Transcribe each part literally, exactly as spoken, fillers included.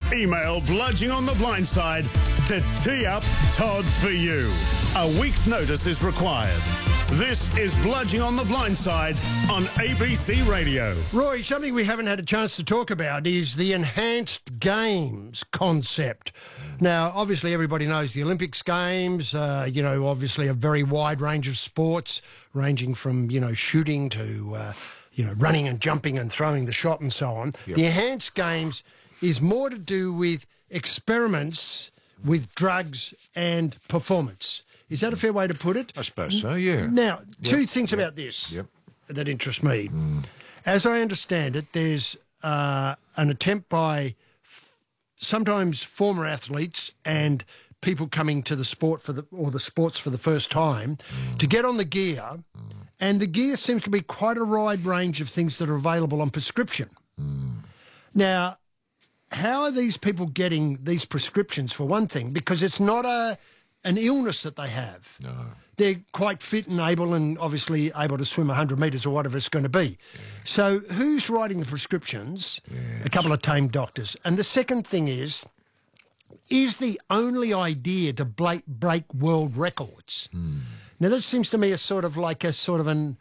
Email Bludging on the Blindside to tee up Todd for you. A week's notice is required. This is Bludging on the Blindside on A B C Radio. Roy, something we haven't had a chance to talk about is the enhanced games concept. Now, obviously, everybody knows the Olympics games, uh, you know, obviously a very wide range of sports, ranging from, you know, shooting to, uh, you know, running and jumping and throwing the shot and so on. Yep. The enhanced games is more to do with experiments with drugs and performance. Is that a fair way to put it? I suppose so, yeah. Now, two yep. things yep. about this yep. that interest me. Mm. As I understand it, there's uh, an attempt by f- sometimes former athletes and people coming to the sport for the or the sports for the first time mm. to get on the gear, mm. and the gear seems to be quite a wide range of things that are available on prescription. Mm. Now, how are these people getting these prescriptions, for one thing? Because it's not a an illness that they have. No. They're quite fit and able and obviously able to swim one hundred metres or whatever it's going to be. Yeah. So who's writing the prescriptions? Yes. A couple of tame doctors. And the second thing is, is the only idea to break, break world records. Mm. Now, this seems to me a sort of like a sort of an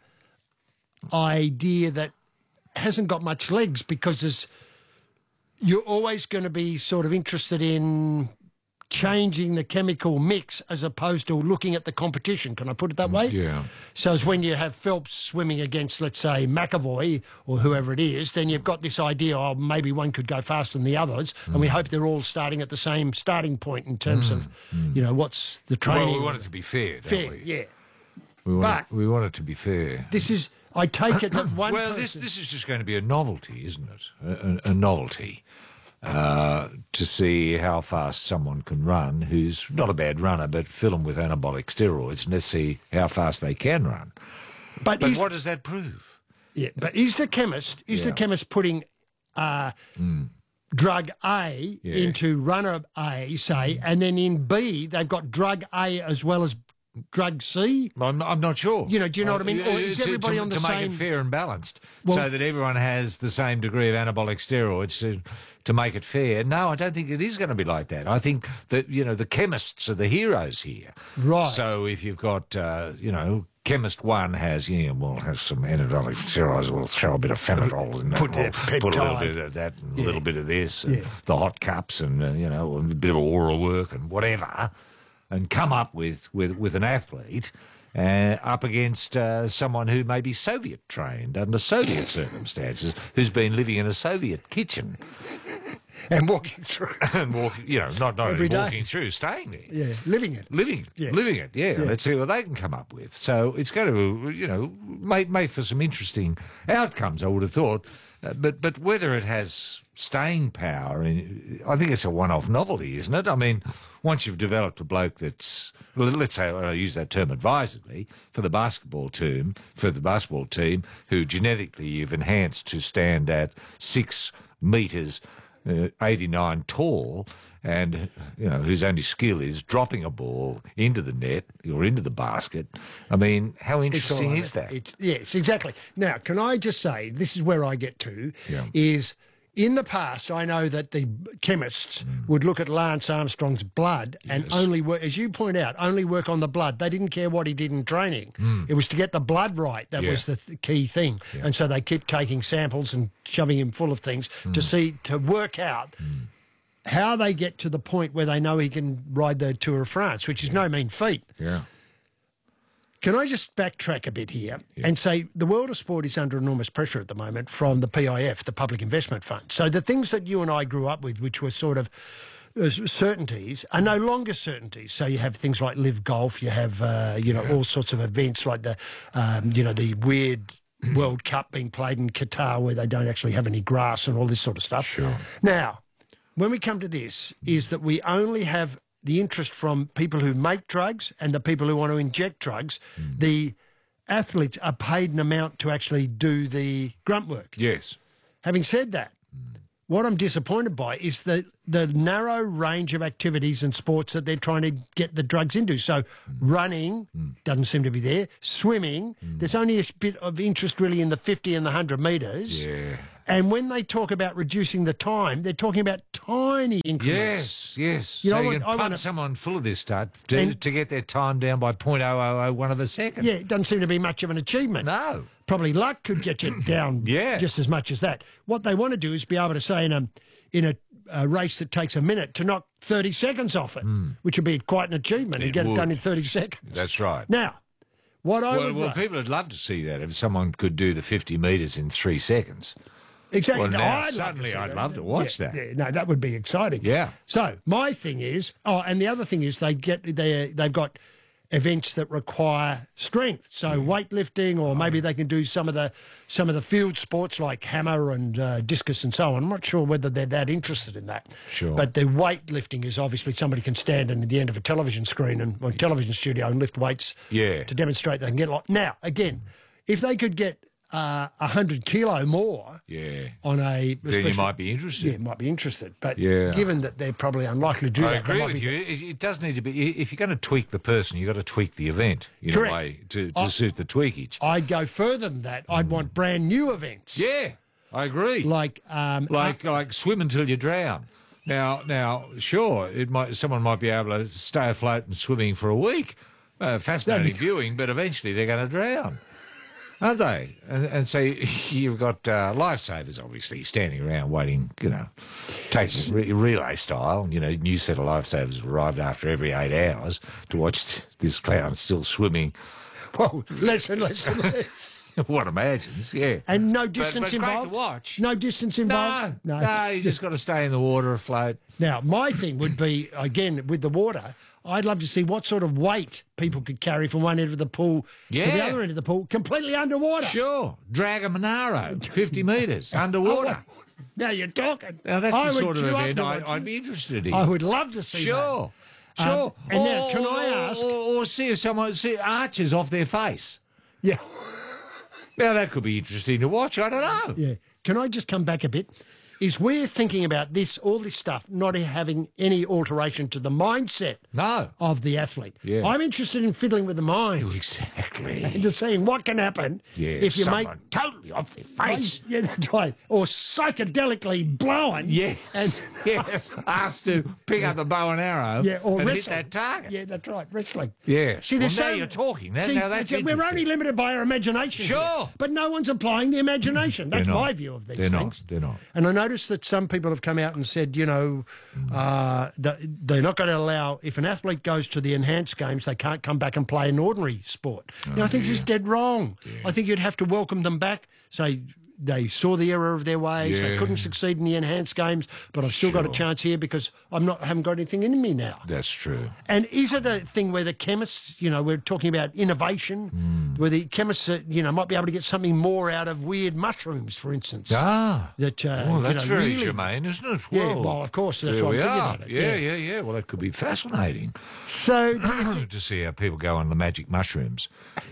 idea that hasn't got much legs, because there's, you're always going to be sort of interested in changing the chemical mix as opposed to looking at the competition. Can I put it that way? Yeah. So as when you have Phelps swimming against, let's say, McAvoy or whoever it is, then you've got this idea, oh, maybe one could go faster than the others, mm. and we hope they're all starting at the same starting point in terms mm. of, mm. you know, what's the training. Well, we want it to be fair, don't fair, we? yeah. We want, but it, we want it to be fair. This is, I take it that one Well, person... this, this is just going to be a novelty, isn't it? A, a, a novelty. Uh, to see how fast someone can run who's not a bad runner, but fill them with anabolic steroids and let's see how fast they can run. But, but is, what does that prove? Yeah, but is the chemist, is yeah. the chemist putting uh, mm. drug A yeah. into runner A, say, mm. and then in B they've got drug A as well as drug C? I'm, I'm not sure. You know, do you know uh, what I mean? Or is to, everybody to, on the to same... To make it fair and balanced, well, so that everyone has the same degree of anabolic steroids to, to make it fair. No, I don't think it is going to be like that. I think that, you know, the chemists are the heroes here. Right. So if you've got, uh, you know... Chemist one has, yeah, we'll have some anabolic steroids, we'll throw a bit of phenol in that, put, we'll put a little bit of that and yeah. a little bit of this, yeah. and the hot cups and, uh, you know, a bit of oral work and whatever, and come up with, with, with an athlete uh, up against uh, someone who may be Soviet trained under Soviet circumstances, who's been living in a Soviet kitchen. And walking through. and walking, you know, not, not Every only day. walking through, staying there. Yeah, living it. Living, yeah. living it, yeah. yeah. Let's see what they can come up with. So it's going to, you know, make, make for some interesting outcomes, I would have thought. Uh, but but whether it has staying power, I think it's a one-off novelty, isn't it? I mean, once you've developed a bloke that's, well, let's say, I use that term advisedly, for the basketball team, for the basketball team, who genetically you've enhanced to stand at six metres, uh, eighty-nine tall, and, you know, whose only skill is dropping a ball into the net or into the basket. I mean, how interesting is that? It's, yes, exactly. Now, can I just say, this is where I get to, yeah. is in the past, I know that the chemists mm. would look at Lance Armstrong's blood and yes. only work, as you point out, only work on the blood. They didn't care what he did in training. Mm. It was to get the blood right. That yeah. was the th- key thing. Yeah. And so they keep taking samples and shoving him full of things mm. to see, to work out mm. how they get to the point where they know he can ride the Tour of France, which is yeah. no mean feat. Yeah. Can I just backtrack a bit here yeah. and say the world of sport is under enormous pressure at the moment from the P I F, the Public Investment Fund. So the things that you and I grew up with, which were sort of uh, certainties, are no longer certainties. So you have things like Live Golf, you have, uh, you know, yeah. all sorts of events like the, um, you know, the weird World Cup being played in Qatar where they don't actually have any grass and all this sort of stuff. Sure. Now, when we come to this, is that we only have the interest from people who make drugs and the people who want to inject drugs. Mm. The athletes are paid an amount to actually do the grunt work. Yes. Having said that, mm. what I'm disappointed by is the, the narrow range of activities and sports that they're trying to get the drugs into. So mm. running mm. doesn't seem to be there. Swimming, mm. there's only a bit of interest really in the fifty and the one hundred metres. Yeah. And when they talk about reducing the time, they're talking about tiny increments. Yes, yes. You so know you what, can I pump wanna- someone full of this stuff to, And- to get their time down by point oh oh oh one of a second. Yeah, it doesn't seem to be much of an achievement. No. Probably luck could get you down Yeah. just as much as that. What they want to do is be able to say in a in a, a race that takes a minute to knock thirty seconds off it, which would be quite an achievement and It get it would. done in thirty seconds. That's right. Now, what I Well, would well, like- people would love to see that if someone could do the fifty metres in three seconds. exactly. well, now, I'd love to suddenly see I'd that. love to watch Yeah, that. yeah, no, that would be exciting. Yeah. So my thing is, oh, and the other thing is they get they they've got events that require strength, so weightlifting, or maybe they can do some of the some of the field sports like hammer and uh, discus and so on. I'm not sure whether they're that interested in that. Sure. But the weightlifting is obviously somebody can stand in at the end of a television screen and or television studio and lift weights Yeah. to demonstrate they can get a lot. Now, again, if they could get uh, one hundred kilo more Yeah. on a... Then you especially- might be interested. yeah, might be interested. But Yeah. given that they're probably unlikely to do I that, they agree might with be- you. It, it does need to be. If you're going to tweak the person, you've got to tweak the event in Correct. a way to, to I- suit the tweakage. I'd go further than that. I'd want brand new events. Yeah, I agree. Like, um, like like swim until you drown. Now, now, sure, it might someone might be able to stay afloat and swimming for a week. Uh, fascinating That'd be- viewing, but eventually they're going to drown, aren't they? And, and so you've got uh, lifesavers, obviously, standing around waiting, you know, taking re- relay style. You know, new set of lifesavers arrived after every eight hours to watch this clown still swimming. Whoa, less and less and less. One imagines, yeah. And no But- distance but great involved? to watch. No distance No, involved? no, you just got to stay in the water afloat. Now, my thing would be, again, with the water, I'd love to see what sort of weight people could carry from one end of the pool to the Yeah. other end of the pool, completely underwater. Sure, drag a Monaro, fifty metres underwater. Now you're talking. Now that's I the would sort of queue up event to I, watch I'd it. be interested in. I would love to see Sure, that. sure. Um, and now, can I or- ask- or, or see if someone see arches off their face? Yeah. Now that could be interesting to watch. I don't know. Yeah. Can I just come back a bit? Is we're thinking about this, all this stuff, not having any alteration to the mindset No, of the athlete. Yeah. I'm interested in fiddling with the mind exactly. and just seeing what can happen Yeah, if you make someone totally off their face. yeah, that's right, or psychedelically blown. Yes, And, yes. Asked to pick up the bow and arrow. yeah, or and wrestling. hit that target. Yeah, that's right, wrestling. Yeah. See, there's well, now so- you're talking. Now, See, now that's we're interesting. only limited by our imagination. Sure. here, but no one's applying the imagination. That's They're not. my view of these They're not. things. They're not. And I noticed that some people have come out and said, you know, uh, that they're not going to allow, if an athlete goes to the enhanced games, they can't come back and play an ordinary sport. now, I think this is dead wrong. I think you'd have to welcome them back, say, they saw the error of their ways. They Yeah. couldn't succeed in the enhanced games, but I've still got a Sure. chance here because I'm not haven't got anything in me now. That's true. And is it a thing where the chemists, you know, we're talking about innovation, Hmm. where the chemists, uh, you know, might be able to get something more out of weird mushrooms, for instance? Ah. That uh, Well, you that's know, very really, germane, isn't it? Yeah, well, of course, that's there what I'm we thinking are. about it, Yeah, yeah. yeah, yeah. Well, that could be fascinating So, do you think- to see how people go on the magic mushrooms.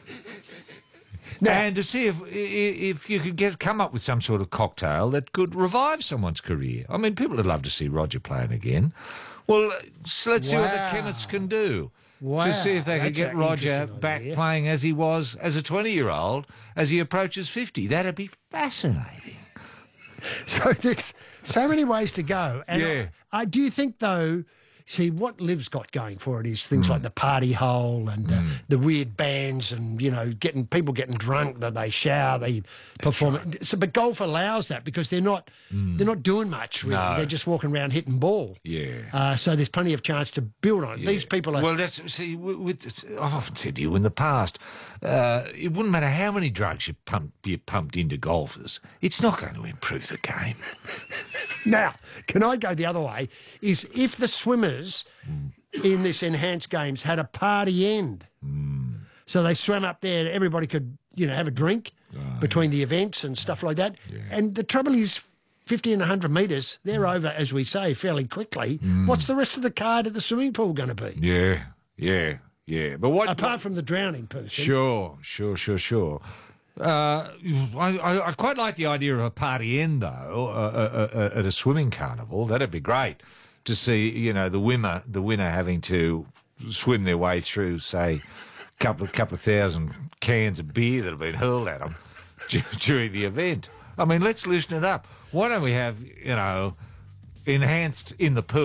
Now- and to see if i- if you could get come up with some sort of cocktail that could revive someone's career. I mean, people would love to see Roger playing again. Well, so let's see what the Wow. chemists can do Wow, to see if they could that's get an Roger interesting back idea. playing as he was as a twenty-year-old as he approaches fifty. That'd be fascinating. so there's so many ways to go. And Yeah. I, I do think, though, see, what Liv's got going for it is things Mm. like the party hole and uh, the weird bands and, you know, getting people getting drunk, that they shower, they perform. So, but golf allows that because they're not they're not doing much, really. Mm. No. They're just walking around hitting ball. Yeah. Uh, so there's plenty of chance to build on it. These people are... Well, that's see. With, with, I've often said to you in the past, uh, it wouldn't matter how many drugs you pump you pumped into golfers. It's not going to improve the game. Now, can I go the other way? Is if the swimmers in this enhanced games had a party end, so they swam up there, everybody could, you know, have a drink between the events and stuff like that. And the trouble is, fifty and one hundred metres, they're over, as we say, fairly quickly. What's the rest of the card at the swimming pool going to be? Yeah, yeah, yeah. But what? Apart from the drowning person. Sure, sure, sure, sure. Uh, I, I, I quite like the idea of a party end, though, uh, uh, uh, at a swimming carnival. That'd be great to see, you know, the winner, the winner having to swim their way through, say, a couple of couple of thousand cans of beer that have been hurled at them during the event. I mean, let's loosen it up. Why don't we have, you know, enhanced in the pool?